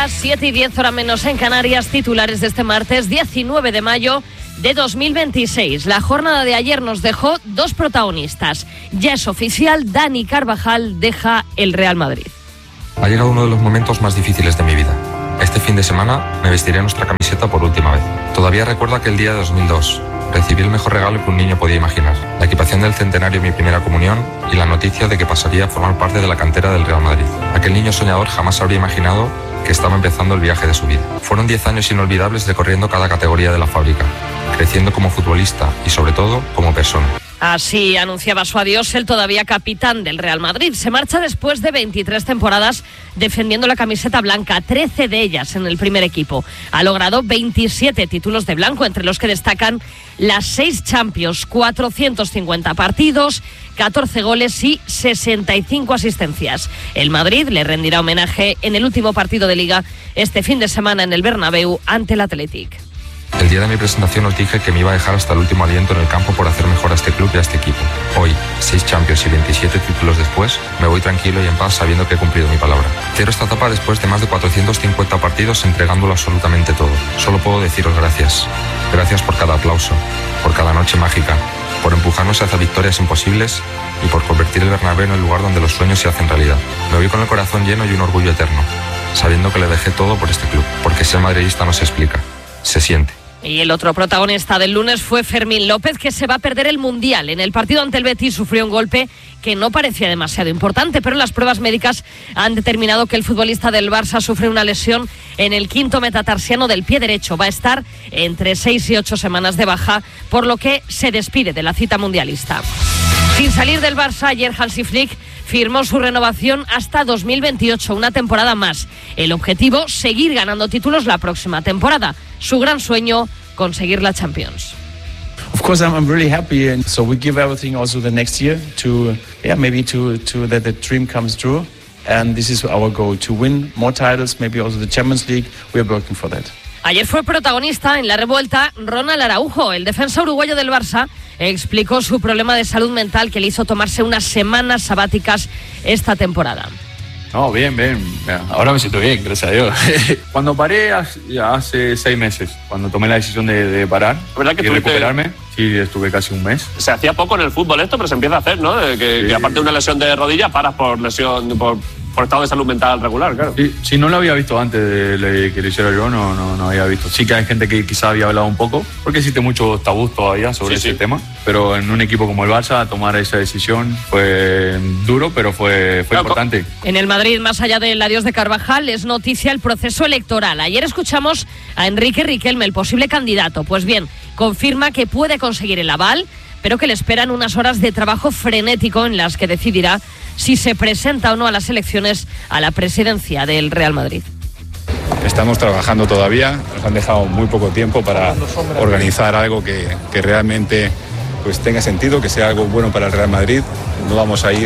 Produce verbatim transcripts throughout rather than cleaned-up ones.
días, siete y diez, hora menos en Canarias. Titulares de este martes diecinueve de mayo de dos mil veintiséis. La jornada de ayer nos dejó dos protagonistas. Ya es oficial, Dani Carvajal deja el Real Madrid. Ha llegado uno de los momentos más difíciles de mi vida. Este fin de semana me vestiré nuestra camiseta por última vez. Todavía recuerdo aquel día de dos mil dos. Recibí el mejor regalo que un niño podía imaginar. La equipación del centenario de mi primera comunión y la noticia de que pasaría a formar parte de la cantera del Real Madrid. Aquel niño soñador jamás habría imaginado que estaba empezando el viaje de su vida. Fueron diez años inolvidables recorriendo cada categoría de la fábrica, creciendo como futbolista y sobre todo como persona. Así anunciaba su adiós el todavía capitán del Real Madrid. Se marcha después de veintitrés temporadas defendiendo la camiseta blanca, trece de ellas en el primer equipo. Ha logrado veintisiete títulos de blanco, entre los que destacan las seis Champions, cuatrocientos cincuenta partidos, catorce goles y sesenta y cinco asistencias. El Madrid le rendirá homenaje en el último partido de Liga este fin de semana en el Bernabéu ante el Athletic. El día de mi presentación os dije que me iba a dejar hasta el último aliento en el campo por hacer mejor a este club y a este equipo. Hoy, seis Champions y veintisiete títulos después, me voy tranquilo y en paz sabiendo que he cumplido mi palabra. Cierro esta etapa después de más de cuatrocientos cincuenta partidos entregándolo absolutamente todo. Solo puedo deciros gracias. Gracias por cada aplauso, por cada noche mágica, por empujarnos hacia victorias imposibles y por convertir el Bernabéu en el lugar donde los sueños se hacen realidad. Me voy con el corazón lleno y un orgullo eterno, sabiendo que le dejé todo por este club, porque ser madridista no se explica, se siente. Y el otro protagonista del lunes fue Fermín López, que se va a perder el Mundial. En el partido ante el Betis sufrió un golpe que no parecía demasiado importante, pero las pruebas médicas han determinado que el futbolista del Barça sufre una lesión en el quinto metatarsiano del pie derecho. Va a estar entre seis y ocho semanas de baja, por lo que se despide de la cita mundialista. Sin salir del Barça, ayer Hansi Flick firmó su renovación hasta dos mil veintiocho, una temporada más. El objetivo, seguir ganando títulos la próxima temporada. Su gran sueño, conseguir la Champions. Of course, I'm, I'm really happy, and so we give everything also the next year to, yeah, maybe to to that the dream comes true. And this is our goal, to win more titles, maybe also the Champions League. We are working for that. Ayer fue protagonista en la revuelta Ronald Araujo. El defensa uruguayo del Barça explicó su problema de salud mental que le hizo tomarse unas semanas sabáticas esta temporada. No, bien, bien. Ahora me siento bien, gracias a Dios. Cuando paré hace, hace seis meses, cuando tomé la decisión de, de parar ¿verdad que y tuviste... recuperarme, sí, estuve casi un mes. Se hacía poco en el fútbol esto, pero se empieza a hacer, ¿no? Que, sí. que aparte de una lesión de rodilla, paras por lesión, por, por estado de salud mental regular, claro. Sí, sí, no lo había visto antes de, de que lo hiciera yo, no, no, no había visto. Sí que hay gente que quizá había hablado un poco, porque existe muchos tabús todavía sobre sí, ese sí. tema, pero en un equipo como el Barça, tomar esa decisión fue duro, pero fue, fue claro, importante. En el Madrid, más allá del adiós de Carvajal, es noticia el proceso electoral. Ayer escuchamos a Enrique Riquelme, el posible candidato. Pues bien, confirma que puede conseguir el aval, pero que le esperan unas horas de trabajo frenético en las que decidirá si se presenta o no a las elecciones a la presidencia del Real Madrid. Estamos trabajando todavía, nos han dejado muy poco tiempo para organizar algo que, que realmente pues, tenga sentido, que sea algo bueno para el Real Madrid. No vamos a ir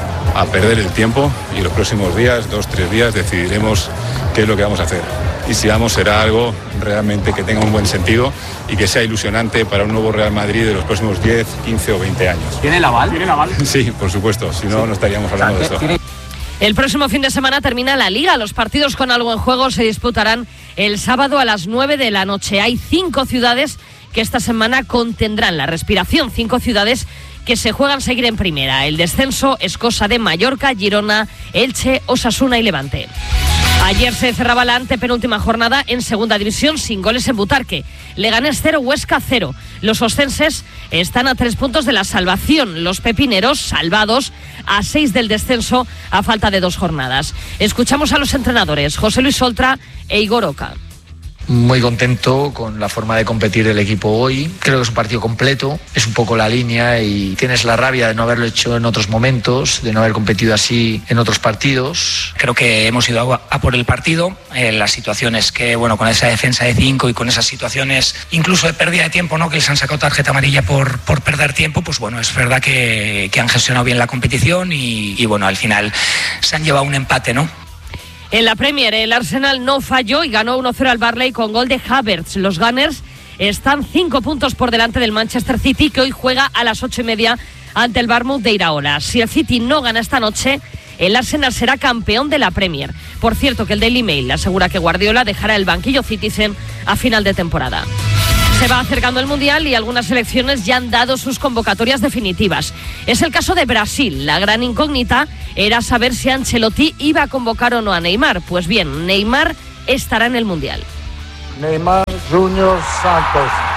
a perder el tiempo y los próximos días, dos, tres días, decidiremos qué es lo que vamos a hacer. Y si vamos, será algo realmente que tenga un buen sentido y que sea ilusionante para un nuevo Real Madrid de los próximos diez, quince o veinte años. ¿Tiene el aval? ¿Tiene el aval? Sí, por supuesto, si no, no estaríamos hablando de esto. El próximo fin de semana termina la Liga. Los partidos con algo en juego se disputarán el sábado a las nueve de la noche. Hay cinco ciudades que esta semana contendrán la respiración, cinco ciudades que se juegan seguir en primera. El descenso es cosa de Mallorca, Girona, Elche, Osasuna y Levante. Ayer se cerraba la antepenúltima jornada en segunda división sin goles en Butarque. Leganés cero, Huesca cero. Los oscenses están a tres puntos de la salvación. Los pepineros, salvados, a seis del descenso a falta de dos jornadas. Escuchamos a los entrenadores, José Luis Oltra e Igor Oca. Muy contento con la forma de competir del equipo hoy. Creo que es un partido completo, es un poco la línea y tienes la rabia de no haberlo hecho en otros momentos, de no haber competido así en otros partidos. Creo que hemos ido a, a por el partido. Eh, las situaciones que, bueno, con esa defensa de cinco y con esas situaciones incluso de pérdida de tiempo, ¿no? Que les han sacado tarjeta amarilla por, por perder tiempo, pues bueno, es verdad que, que han gestionado bien la competición y, y bueno, al final se han llevado un empate, ¿no? En la Premier, el Arsenal no falló y ganó uno cero al Burnley con gol de Havertz. Los Gunners están cinco puntos por delante del Manchester City, que hoy juega a las ocho y media ante el Bournemouth de Iraola. Si el City no gana esta noche, el Arsenal será campeón de la Premier. Por cierto, que el Daily Mail le asegura que Guardiola dejará el banquillo Citizen a final de temporada. Se va acercando el Mundial y algunas selecciones ya han dado sus convocatorias definitivas. Es el caso de Brasil. La gran incógnita era saber si Ancelotti iba a convocar o no a Neymar. Pues bien, Neymar estará en el Mundial. Neymar Junior Santos.